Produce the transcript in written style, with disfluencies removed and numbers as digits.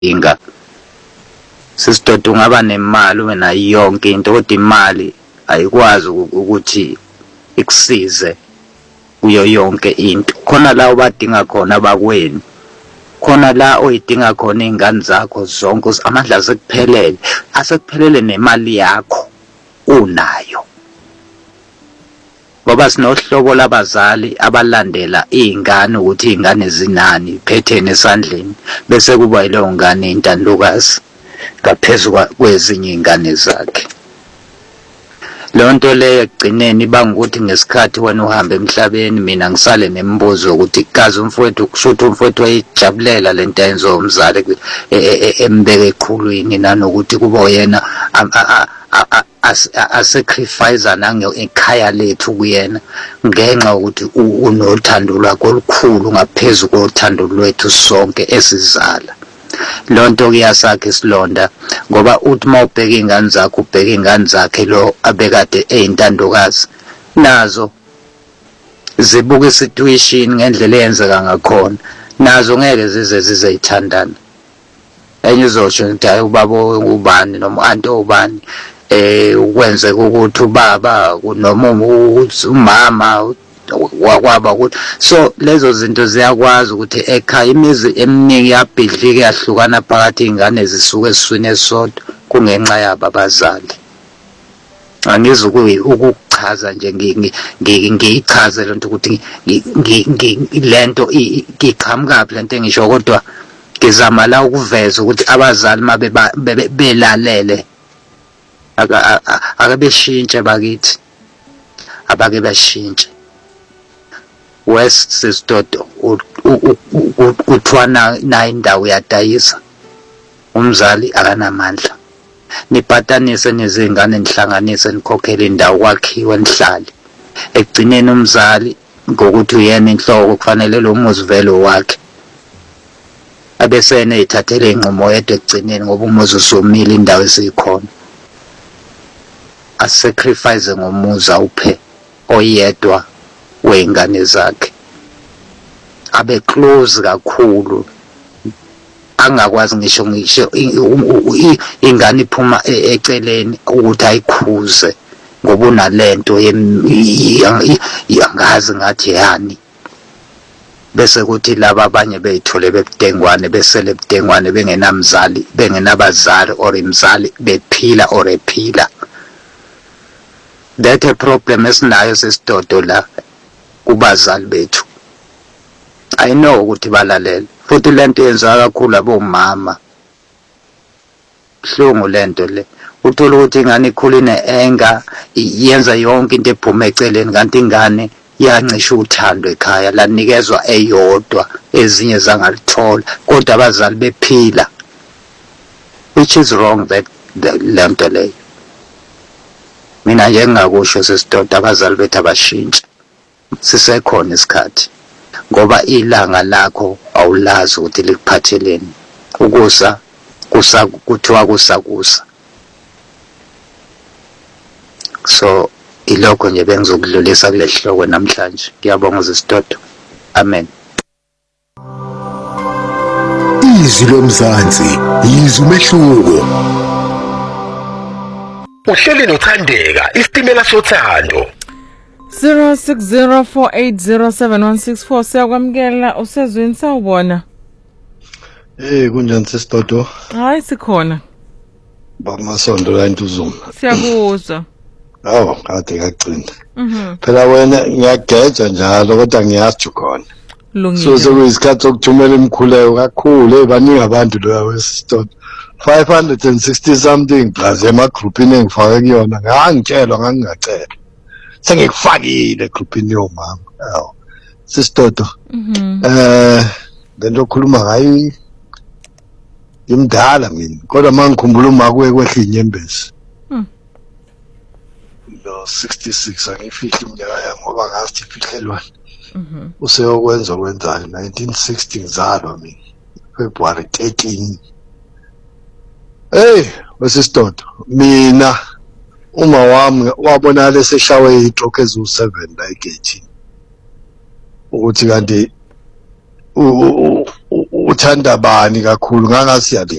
inga sisidoda ungaba nemali ube nayo yonke into kodwa imali ayikwazi ukuthi ikusize kuyo yonke into. Khona la ubadinga khona abakweni, khona la oyidinga khona iy'ngane zakho zonke amandla asekuphelele nemali yakho unayo. Ngoba sinohlobo labazali abalandela iy'ngane ukuthi iy'ngane zinani phethene esandleni bese kuba yileyo ngane intandokazi ngaphezu kwezinye iy'ngane zakhe. Leyo nto leyo ekugcineni ibanga ukuthi ngesikhathi wena uhamba emhlabeni mina ngisale nembuzo ukuthi kazi umfowethu kushuthi umfowethu wayijabulela lento ayenziwa umzali embeke eqhulwini nanokuthi kuba yena asacrifice nangekhaya lethu kuyena ngenxa yokuthi unothando lwakho olukhulu ngaphezu kothando lwethu sonke esizala. Lonto kuyasakhe isilonda ngoba uthi mawubheka ingane zakho ubheka ingane zakhe lo abekade eyintandokazi nazo zibuka isituation ngendlela eyenzeka ngakhona nazo ngeke zize ithandana. Enye izosho ukuthi hayi ubaba ubani noma anti ubani ukwenze ukuthi ubaba noma umama wakwaba ukuthi so lezo zinto ziyakwazi ukuthi ekhaya imizi eminingi yabhidlika yahlukana phakathi ingane zisuke esiswini esodwa kungenxa yabo abazali. Angizi ukuchaza nje ngiyichaze lento ukuthi lento iqhamukapi lento engisho kodwa ngizama la ukuveza ukuthi abazali mabe belalele ake beshintshe bakithi abake bashintshe. West sistodo kuthiwa na indawo yadayisa umzali akanamandla nibhatanise nezingane nihlanganise nikhokhele indawo kwakhiwe nihlale ekugcineni umzali ngokuthi uyena inhloko kufanele lo muzi vele wakhe abese eneyithathele inqumo yedwa ekugcineni ngoba umuzi usomile indawo esikhona asacrifice ngomuzi awuphe oyedwa wengane zakhe abe close kakhulu angakwazi ngisho ingane iphuma eceleni ukuthi ayikhuze ngoba unalento yangazi ngathi yani bese kuthi laba abanye beyithole bebudengwane besele budengwane bengenamzali bengenabazali or imzali bephila or ephila. That a problem esinayo sesidodo la kubazali bethu. I know ukuthi balalele futhi lento yenziwa kakhulu abomama. Hlungu lento le uthola ukuthi ingane ikhulune enga yenza yonke into ephuma eceleni kanti ingane yancisha uthando ekhaya lanikezwa eyodwa ezinye zangalithola kodwa abazali bephila, which is wrong that lento leyo. Mina nje ngingakusho sesidoda abazali bethu abashintshe sisekhona isikhathi ngoba ilanga lakho awulazi ukuthi likuphatheleni ukusa kuthiwa kusakusa. So ilokho nje bengizokudlulisa kule hloko namhlanje. Ngiyabonga sesidoda. Amen. Izwi lomzansi izwi umehluko. Uhleli nothandeka isitimela sothando 0604807164 siyakwamukela usezweni sawubona. Kunjani sesidodo? Hayi sikhona. Bamasondo la intuzuma. Siyakuzwa. Hawo kade kagcina. Phela wena ngiyageja njalo kodwa ngiyazi khona. So sekuyisikhathi sokuthumela imkhuleko kakhulu baningi abantu lo wesidodo. 560 something plus emagroupini engifake kuyona ngangitshelwa ngangingacela sengikufakile egroupini yomama awu sisidodo lento okhuluma ngayo imdala mina kodwa mangikhumbula uma kwehla inyembezi lo 66 angifihli iminyaka yami ngoba ngathi ifihlelwana useyokwenza kwenzayo 1960 ngizalwa mina February 13. Wesidodo mina uma wami wabona leseshawe itroke ezu7 la egate ukuthi kanti uthanda bani kakhulu ngangasiyalinga